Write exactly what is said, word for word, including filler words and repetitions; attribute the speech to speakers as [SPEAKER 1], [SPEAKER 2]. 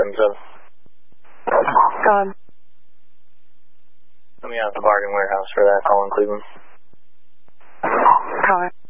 [SPEAKER 1] seven seven.
[SPEAKER 2] Go on.
[SPEAKER 1] Let me out the bargain warehouse for that call in Cleveland.
[SPEAKER 2] Call it.